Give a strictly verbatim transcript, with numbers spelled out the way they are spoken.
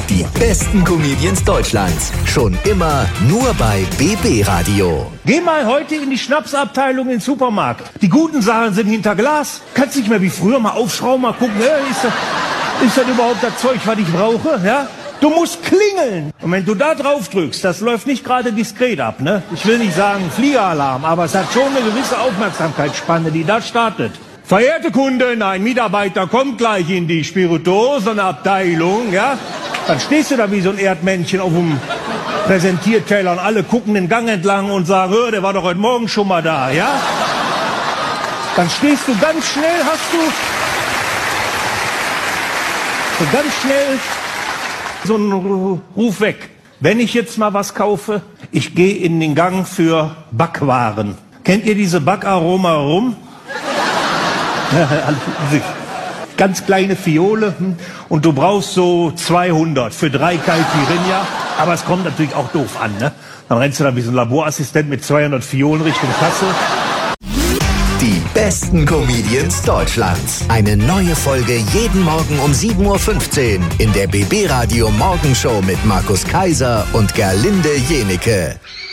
Die besten Comedians Deutschlands. Schon immer nur bei B B Radio. Geh mal heute in die Schnapsabteilung im Supermarkt. Die guten Sachen sind hinter Glas. Kannst nicht mehr wie früher mal aufschrauben, mal gucken, äh, ist, das, ist das überhaupt das Zeug, was ich brauche? Ja? Du musst klingeln. Und wenn du da drauf drückst, das läuft nicht gerade diskret ab, ne? Ich will nicht sagen Fliegeralarm, aber es hat schon eine gewisse Aufmerksamkeitsspanne, die da startet. Verehrte Kunden, ein Mitarbeiter kommt gleich in die Spirituosenabteilung, ja? Dann stehst du da wie so ein Erdmännchen auf dem Präsentierteller und alle gucken den Gang entlang und sagen, der war doch heute Morgen schon mal da, ja? Dann stehst du ganz schnell, hast du so ganz schnell so einen Ruf weg. Wenn ich jetzt mal was kaufe, ich gehe in den Gang für Backwaren. Kennt ihr diese Backaroma rum? Ganz kleine Fiole und du brauchst so zweihundert für drei Caipirinha, aber es kommt natürlich auch doof an, ne? Dann rennst du da wie so ein Laborassistent mit zweihundert Fiolen Richtung Kasse. Die besten Comedians Deutschlands. Eine neue Folge jeden Morgen um sieben Uhr fünfzehn in der B B Radio Morgenshow mit Markus Kaiser und Gerlinde Jenike.